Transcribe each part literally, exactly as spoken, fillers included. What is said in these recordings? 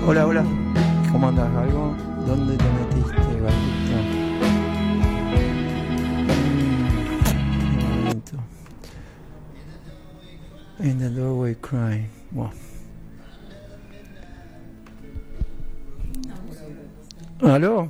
Hola, hola. ¿Cómo andas? ¿Algo? ¿Dónde te metiste, gatito? Un momento. In the doorway crying. Wow. ¿Aló?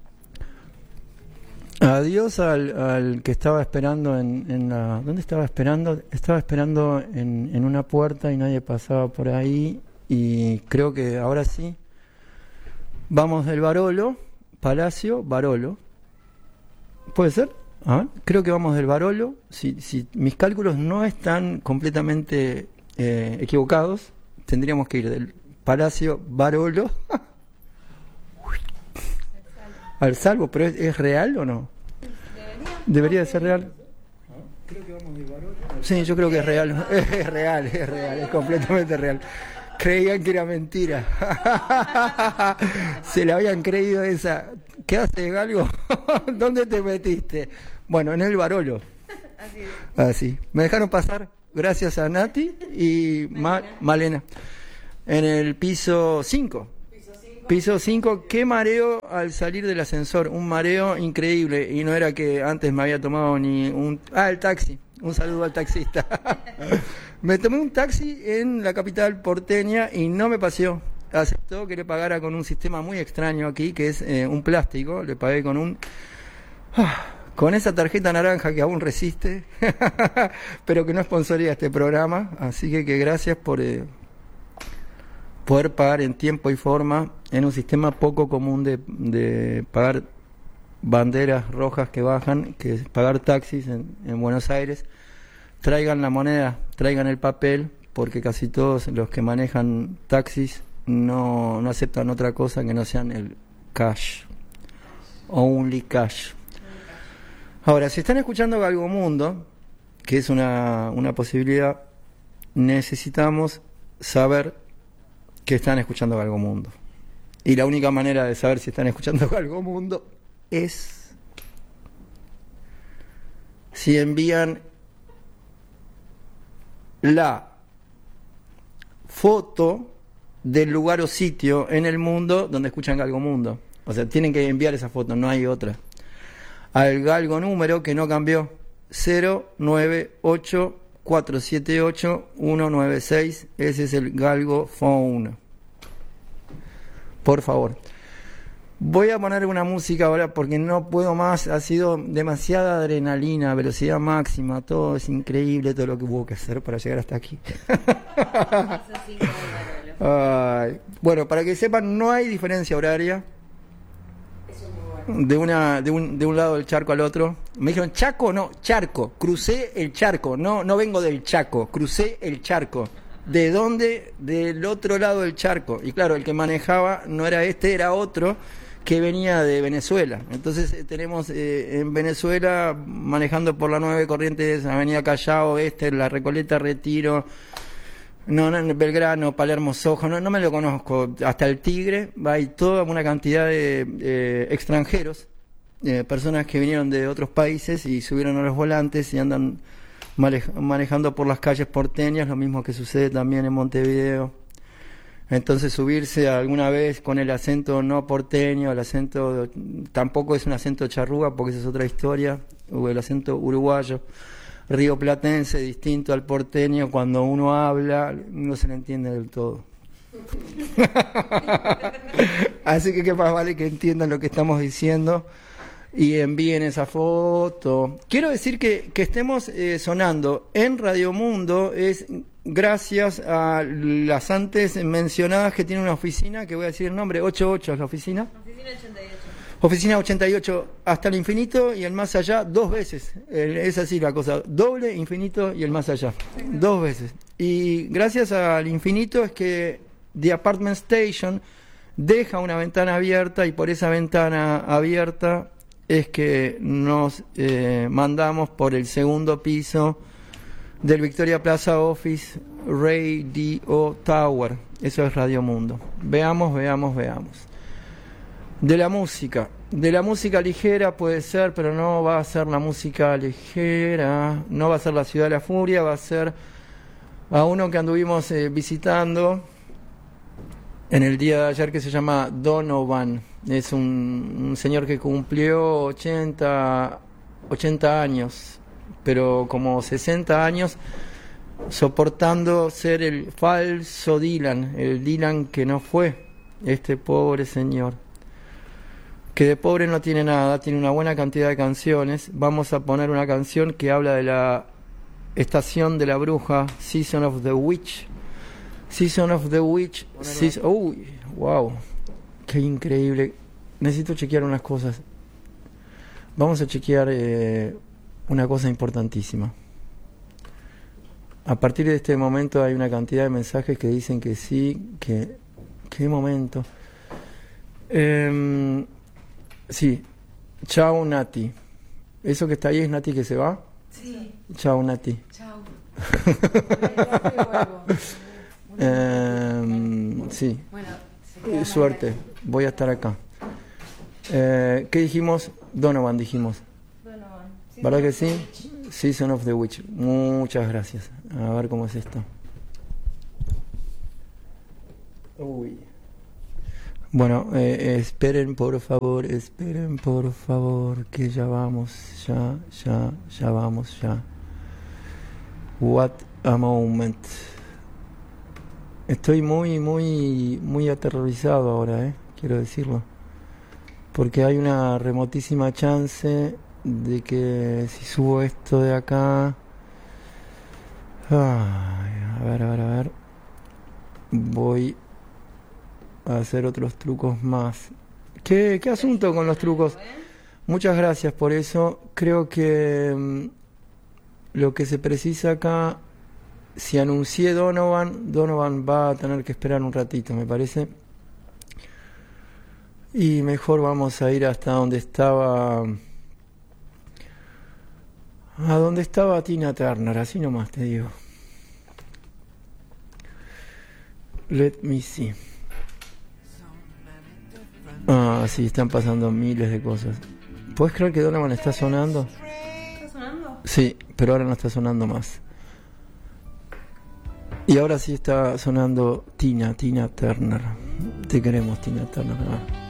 Adiós al, al que estaba esperando en, en la... ¿Dónde estaba esperando? Estaba esperando en, en una puerta y nadie pasaba por ahí. Y creo que ahora sí. Vamos del Barolo, Palacio, Barolo. ¿Puede ser? A ver, creo que vamos del Barolo. Si, si mis cálculos no están completamente eh, equivocados, tendríamos que ir del Palacio Barolo al Salvo, pero ¿es, ¿es real o no? Debería, Debería de ser real. Creo que vamos del Barolo. Sí, yo creo que es real. Es real, es real, es completamente real. Creían que era mentira. Se la habían creído esa. ¿Qué haces, Galgo? ¿Dónde te metiste? Bueno, en el Barolo. Así es. Así. Me dejaron pasar, gracias a Nati y Ma- Malena. En el piso cinco. Piso cinco, qué mareo al salir del ascensor, un mareo increíble, y no era que antes me había tomado ni un... Ah, el taxi, un saludo al taxista. Me tomé un taxi en la capital porteña y no me paseó, aceptó que le pagara con un sistema muy extraño aquí, que es eh, un plástico, le pagué con un... Ah, con esa tarjeta naranja que aún resiste, pero que no sponsoría este programa, así que, que gracias por... Eh, poder pagar en tiempo y forma en un sistema poco común de, de pagar banderas rojas que bajan, que es pagar taxis en, en Buenos Aires. Traigan la moneda, traigan el papel, porque casi todos los que manejan taxis no, no aceptan otra cosa que no sean el cash, only cash. Ahora, si están escuchando Galgomundo, que es una, una posibilidad, necesitamos saber que están escuchando Galgomundo. Y la única manera de saber si están escuchando Galgomundo es si envían la foto del lugar o sitio en el mundo donde escuchan Galgomundo. O sea, tienen que enviar esa foto, no hay otra. Al Galgo número que no cambió, cero nueve ocho cuatro siete ocho uno nueve seis, ese es el Galgo Phone. Por favor. Voy a poner una música ahora porque no puedo más, ha sido demasiada adrenalina, velocidad máxima, todo es increíble, todo lo que hubo que hacer para llegar hasta aquí. Ay, bueno, para que sepan, no hay diferencia horaria. De una de un, de un lado del charco al otro. Me dijeron, ¿Chaco? No, charco. Crucé el charco. No, no vengo del Chaco. Crucé el charco. ¿De dónde? Del otro lado del charco. Y claro, el que manejaba no era este, era otro que venía de Venezuela. Entonces eh, tenemos eh, en Venezuela, manejando por la nueve Corrientes, Avenida Callao, Este, La Recoleta, Retiro... No, no, Belgrano, Palermo, Sojo, no, no me lo conozco. Hasta el Tigre, hay toda una cantidad de eh, extranjeros, eh, personas que vinieron de otros países y subieron a los volantes y andan maneja, manejando por las calles porteñas, lo mismo que sucede también en Montevideo. Entonces subirse alguna vez con el acento no porteño, el acento tampoco es un acento charrúa porque esa es otra historia, o el acento uruguayo. Rioplatense, distinto al porteño, cuando uno habla no se le entiende del todo. Así que qué más vale que entiendan lo que estamos diciendo y envíen esa foto. Quiero decir que, que estemos eh, sonando en Radio Mundo es gracias a las antes mencionadas que tiene una oficina, que voy a decir el nombre, ochenta y ocho es la oficina. Oficina ochenta y ocho. Oficina ochenta y ocho, hasta el infinito y el más allá, dos veces. Es así la cosa, doble, infinito y el más allá. Dos veces. Y gracias al infinito es que The Apartment Station deja una ventana abierta y por esa ventana abierta es que nos eh, mandamos por el segundo piso del Victoria Plaza Office Radio Tower. Eso es Radio Mundo. Veamos, veamos, veamos. De la música, de la música ligera puede ser, pero no va a ser la música ligera, no va a ser La Ciudad de la Furia, va a ser a uno que anduvimos eh, visitando en el día de ayer, que se llama Donovan. Es un, un señor que cumplió ochenta, ochenta años, pero como sesenta años soportando ser el falso Dylan, el Dylan que no fue, este pobre señor, que de pobre no tiene nada, tiene una buena cantidad de canciones. Vamos a poner una canción que habla de la estación de la bruja, Season of the Witch. Season of the Witch. Season, uy, wow, qué increíble. Necesito chequear unas cosas. Vamos a chequear eh, una cosa importantísima. A partir de este momento hay una cantidad de mensajes que dicen que sí, que... ¿Qué momento? Eh, sí, chao Nati. ¿Eso que está ahí es Nati que se va? Sí. Chao Nati. Chao. eh, sí. Bueno, suerte, voy a estar acá. Eh, ¿Qué dijimos? Donovan dijimos. Donovan. ¿Verdad que sí? Season of the Witch. Muchas gracias. A ver cómo es esto. Uy. Bueno, eh, esperen por favor, esperen por favor, que ya vamos, ya, ya, ya vamos, ya. What a moment. Estoy muy, muy, muy aterrorizado ahora, eh, quiero decirlo. Porque hay una remotísima chance de que si subo esto de acá... Ay, a ver, a ver, a ver. Voy a hacer otros trucos más. ¿Qué, qué asunto con los trucos? Muchas gracias por eso. Creo que um, lo que se precisa acá, si anuncié Donovan, Donovan va a tener que esperar un ratito, me parece. Y mejor vamos a ir hasta donde estaba... A donde estaba Tina Turner, así nomás te digo. Let me see. Ah, sí, están pasando miles de cosas. ¿Puedes creer que Donovan está sonando? ¿Está sonando? Sí, pero ahora no está sonando más. Y ahora sí está sonando Tina, Tina Turner. Te queremos, Tina Turner.